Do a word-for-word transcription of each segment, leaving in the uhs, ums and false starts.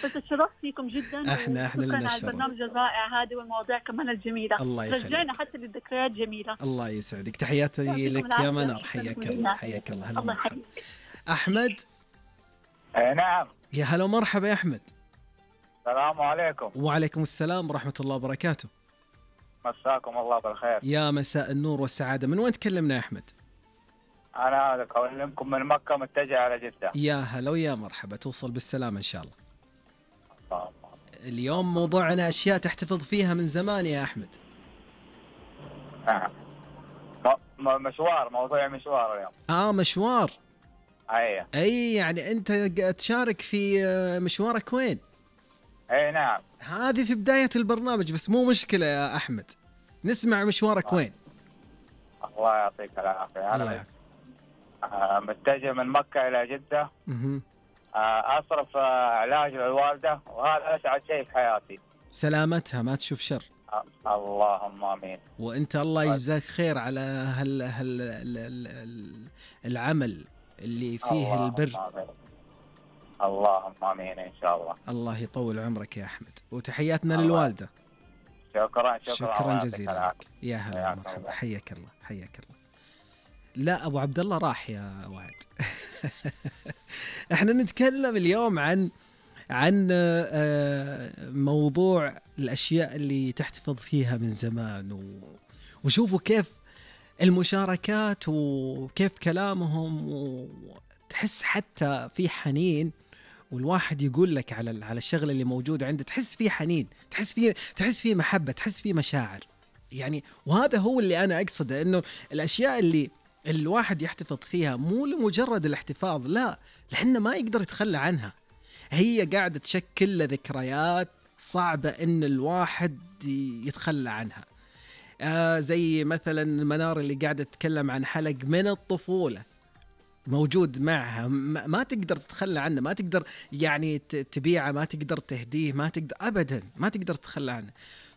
بس اتشرفت فيكم جدا. احنا احنا شكرا لنا على الشرف. البرنامج الرائع هذا والمواضيع كمان الجميله. الله يخليك. رجعنا حتى للذكريات جميله. الله يسعدك، تحياتي يعطيكم لك يا العافية. منار، شكراً حياك لكم الله جميعاً. حياك الله. هلا الله مرحبا. يحييك. احمد. اي نعم. يا هلا ومرحبا يا احمد. السلام عليكم. وعليكم السلام ورحمة الله وبركاته. مساكم الله بالخير. يا مساء النور والسعادة. من وين تكلمنا يا أحمد؟ أنا أكلمكم من مكة متجه على جدة. يا هلا ويا مرحبا، توصل بالسلامة إن شاء الله. الله. اليوم موضوعنا أشياء تحتفظ فيها من زمان يا أحمد. نعم. م- مشوار موضوع مشوار اليوم. آه مشوار. أي. أي يعني أنت تشارك في مشوارك وين؟ أي نعم. هذه في بداية البرنامج بس مو مشكلة يا أحمد، نسمع مشوارك آه. وين؟ الله يعطيك العافية. الله أنا يعافيك. آه متجه من مكة إلى جدة. مه. آه أصرف آه علاج للوالدة، وهذا أسعد شيء في حياتي. سلامتها ما تشوف شر. آه اللهم آمين. وأنت الله يجزاك خير على هال هال ال- العمل اللي فيه اللهم البر. آمين. اللهم آمين إن شاء الله. الله يطول عمرك يا أحمد، وتحياتنا الله. للوالدة. شكرا شكرا. شكرا الله جزيلا يعطيك لك. يا هلا حياك مرحبا، الله. حياك الله حياك الله. لا أبو عبد الله راح يا وعد. احنا نتكلم اليوم عن عن آه، موضوع الأشياء اللي تحتفظ فيها من زمان و... وشوفوا كيف المشاركات وكيف كلامهم، وتحس حتى في حنين، والواحد يقول لك على على الشغله اللي موجوده عنده، تحس فيه حنين، تحس فيه تحس فيه محبه، تحس فيه مشاعر يعني. وهذا هو اللي انا اقصده، انه الاشياء اللي الواحد يحتفظ فيها مو لمجرد الاحتفاظ، لا، لأنه ما يقدر يتخلى عنها. هي قاعده تشكل له ذكريات صعبه ان الواحد يتخلى عنها. آه زي مثلا منار اللي قاعده تتكلم عن حلق من الطفوله موجود معها، ما تقدر تتخلى عنه، ما تقدر يعني تبيعه، ما تقدر تهديه، ما تقدر أبدا، ما تقدر تتخلى عنه.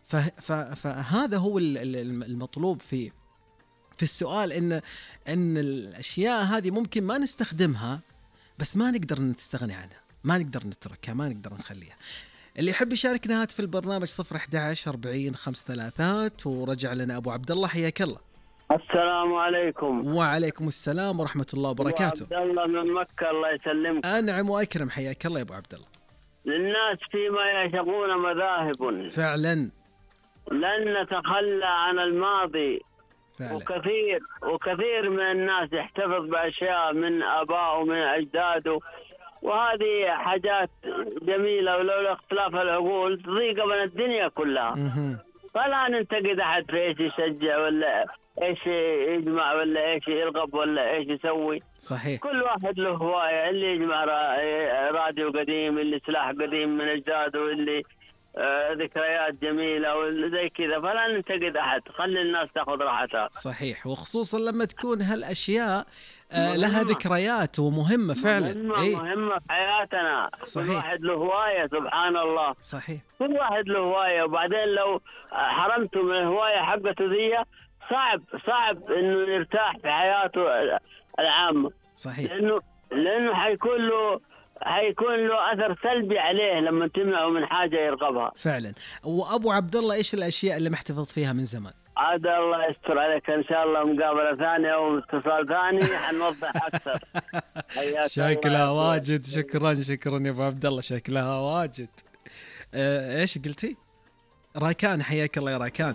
فهذا هو المطلوب في في السؤال، إن إن الأشياء هذه ممكن ما نستخدمها بس ما نقدر نستغني عنها، ما نقدر نتركها، ما نقدر نخليها. اللي يحب يشاركنا هات في البرنامج صفر أحد عشر أربعين خمس ثلاثات. ورجع لنا أبو عبد الله، حياك الله. السلام عليكم. وعليكم السلام ورحمة الله وبركاته. عبد الله من مكة، الله يسلمك. أنعم وأكرم، حياك الله يا أبو عبد الله. للناس فيما يعشقون مذاهب، فعلا لن نتخلى عن الماضي. فعلا. وكثير وكثير من الناس يحتفظ بأشياء من آبائه ومن أجداده، وهذه حاجات جميلة، ولولا اختلاف العقول تضيق من الدنيا كلها. مه. فلا ننتقد أحد في إيش يشجع ولا إيش يجمع ولا إيش يرغب ولا إيش يسوي. صحيح. كل واحد له هواية، اللي يجمع راديو قديم، اللي سلاح قديم من أجداده، اللي آه ذكريات جميلة وزي كذا. فلا ننتقد أحد، خلي الناس تأخذ راحتها. صحيح، وخصوصا لما تكون هالأشياء آه لها ذكريات ومهمة فعلا. مهمة إيه؟ مهمة في حياتنا. صحيح. كل واحد له هواية، سبحان الله. صحيح. كل واحد له هواية، وبعدين لو حرمته من الهواية حقته ذي صعب صعب إنه يرتاح في حياته العامة. صحيح. لأنه لأنه حيكون له حيكون له أثر سلبي عليه لما تمنعه من حاجة يرغبها. فعلا. وأبو عبد الله إيش الأشياء اللي محتفظ فيها من زمان؟ عاد الله يستر عليك، إن شاء الله مقابلة ثانية أو اتصال ثاني حنوضح أكثر. شكلها واجد. شكرا شكرا يا أبو عبد الله، شكلها واجد. آه إيش قلتي؟ راكان، حياك الله يا راكان.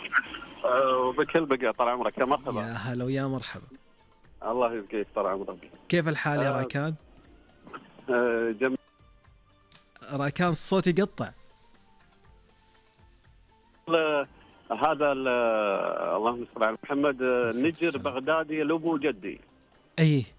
وبكل بقى طال عمرك، يا مرحبا. يا هلا ويا مرحبا. الله يبقيك طال عمرك. كيف الحال يا آه راكان؟ آه جم... راكان الصوت يقطع. هذا اللهم صل على محمد، نجر بغدادي لابو جدي. اي